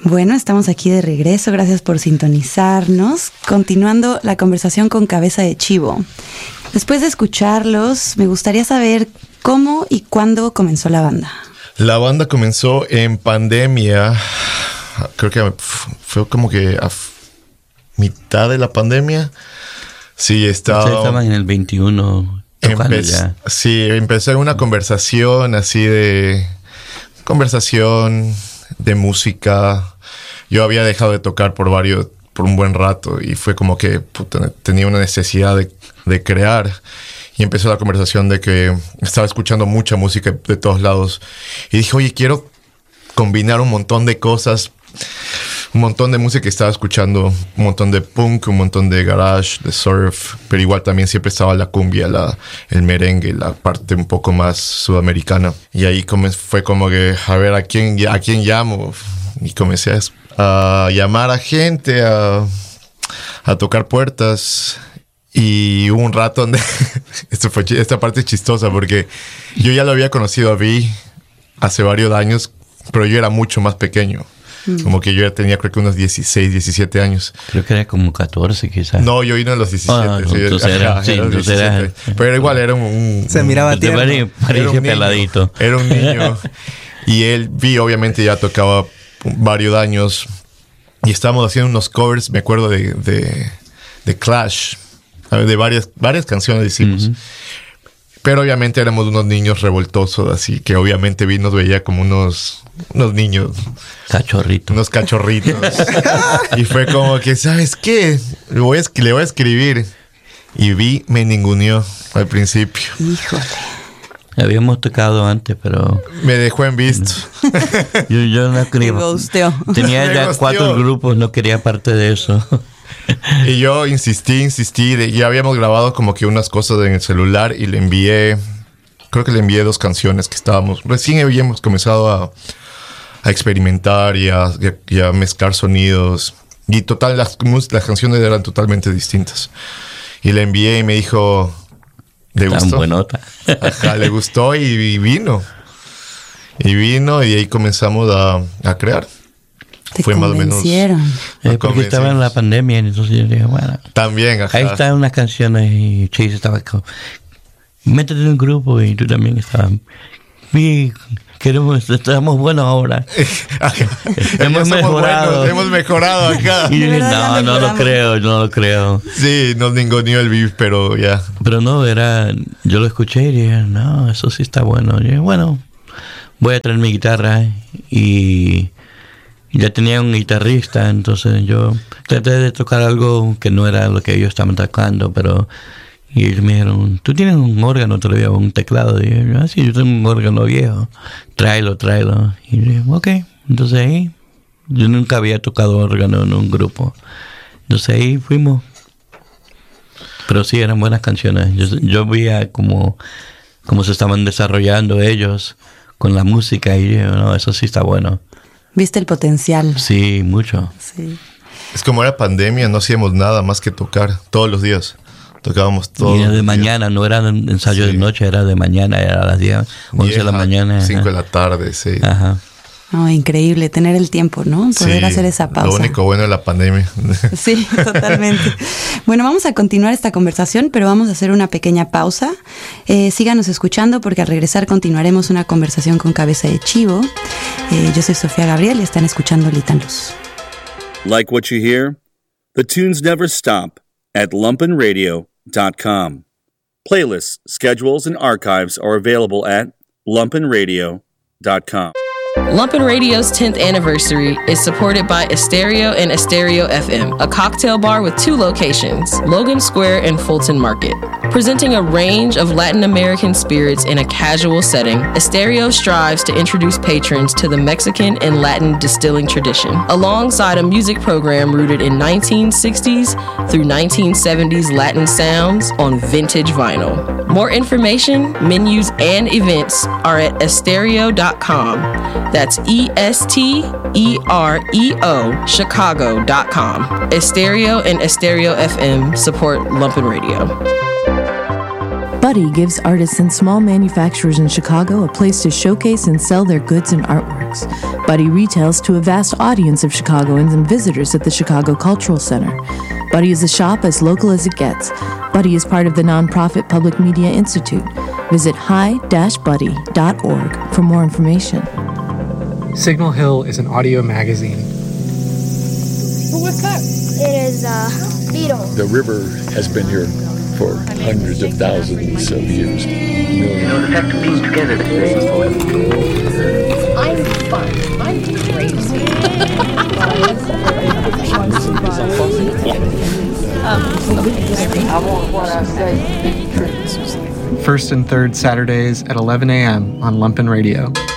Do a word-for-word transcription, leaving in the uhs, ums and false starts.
Bueno, estamos aquí de regreso, gracias por sintonizarnos, continuando la conversación con Cabeza de Chivo. Después de escucharlos, me gustaría saber cómo y cuándo comenzó la banda. La banda comenzó en pandemia, creo que fue como que a mitad de la pandemia. Sí, estaba... Ustedes estaban en el veintiuno tocando Empe- ya. Sí, empecé una conversación así de... Conversación de música. Yo había dejado de tocar por varios, por un buen rato y fue como que puta, tenía una necesidad de, de crear. Y empezó la conversación de que estaba escuchando mucha música de todos lados. Y dije, oye, quiero combinar un montón de cosas. Un montón de música que estaba escuchando. Un montón de punk, un montón de garage, de surf. Pero igual también siempre estaba la cumbia, la, el merengue, la parte un poco más sudamericana. Y ahí come, fue como que, a ver, ¿a quién, a quién llamo? Y comencé a, a llamar a gente, a, a tocar puertas. Y hubo un rato donde... Esto fue, esta parte es chistosa porque yo ya lo había conocido a Vi hace varios años, pero yo era mucho más pequeño. Mm. Como que yo ya tenía creo que unos dieciséis, diecisiete años. Creo que era como catorce quizás. No, yo vine a los diecisiete. Oh, no, sí, entonces era, sí, entonces era, pero igual era un... un Se miraba tierno. Parecía, parecía peladito. Era un niño. Y él, Vi obviamente ya tocaba varios años. Y estábamos haciendo unos covers, me acuerdo de, de, de Clash. De varias, varias canciones hicimos. Uh-huh. Pero obviamente éramos unos niños revoltosos, así que obviamente Vi nos veía como unos, unos niños. Cachorritos. Unos cachorritos. Y fue como que, ¿sabes qué? Le voy a, le voy a escribir. Y Vi me ninguneó al principio. Híjole. Habíamos tocado antes, pero... Me dejó en visto. yo, yo no quería... Tenía ya cuatro grupos, no quería parte de eso. Y yo insistí, insistí. De, ya habíamos grabado como que unas cosas en el celular y le envié, creo que le envié dos canciones que estábamos, recién habíamos comenzado a, a experimentar y a, y a mezclar sonidos. Y total, las, las canciones eran totalmente distintas. Y le envié y me dijo, ¿le gustó? Tan buenota. Ajá, le gustó y, y vino. Y vino y ahí comenzamos a, a crear. Te Fue más o menos. Eh, porque estaba en la pandemia, entonces yo dije, bueno. También, ajá. Ahí están unas canciones y Chase estaba como, métete en un grupo y tú también estabas. Y queremos, estamos buenos ahora. hemos mejorado. Buenos, hemos mejorado acá. Y yo dije, no, no lo creo, no lo creo. Sí, nos ninguneó el beef, pero ya. Pero no, era, yo lo escuché y dije, no, eso sí está bueno. Y dije, bueno, voy a traer mi guitarra y... Ya tenía un guitarrista, entonces yo traté de tocar algo que no era lo que ellos estaban tocando, pero... Y ellos me dijeron, ¿tú tienes un órgano todavía o un teclado? Y yo, ah, sí, yo tengo un órgano viejo. Tráelo, tráelo. Y yo dije, ok. Entonces ahí, yo nunca había tocado órgano en un grupo. Entonces ahí fuimos. Pero sí, eran buenas canciones. Yo, yo veía como, como se estaban desarrollando ellos con la música y yo, no, eso sí está bueno. ¿Viste el potencial? Sí, mucho. Sí. Es como era pandemia, no hacíamos nada más que tocar todos los días. Tocábamos todos. Y era de mañana, no era ensayo sí. de noche, era de mañana, era a las diez, once de la mañana. cinco de la tarde, sí. Ajá. Oh, increíble, tener el tiempo, ¿no? Poder sí, hacer esa pausa. Lo único bueno de la pandemia. Sí, totalmente. Bueno, vamos a continuar esta conversación, pero vamos a hacer una pequeña pausa. Eh, síganos escuchando porque al regresar continuaremos una conversación con Cabeza de Chivo. Eh, yo soy Sofía Gabriel y están escuchando Lita en Luz. Like what you hear? The tunes never stop at lumpen radio dot com. Playlists, schedules, and archives are available at lumpen radio dot com. Lumpen Radio's tenth anniversary is supported by Estereo and Estereo F M, a cocktail bar with two locations, Logan Square and Fulton Market. Presenting a range of Latin American spirits in a casual setting, Estereo strives to introduce patrons to the Mexican and Latin distilling tradition, alongside a music program rooted in nineteen sixties through nineteen seventies Latin sounds on vintage vinyl. More information, menus, and events are at estereo dot com. That's E S T E R E O Chicago dot com. Estereo and Estereo F M support Lumpen Radio. Buddy gives artists and small manufacturers in Chicago a place to showcase and sell their goods and artworks. Buddy retails to a vast audience of Chicagoans and visitors at the Chicago Cultural Center. Buddy is a shop as local as it gets. Buddy is part of the nonprofit Public Media Institute. Visit hi dash buddy dot org for more information. Signal Hill is an audio magazine. What's that? It is a beetle. The river has been here for hundreds of thousands of years. Millions. You know, the fact to piece together today. I'm fun. I'm crazy. I want what I say. First and third Saturdays at eleven a.m. on Lumpen Radio.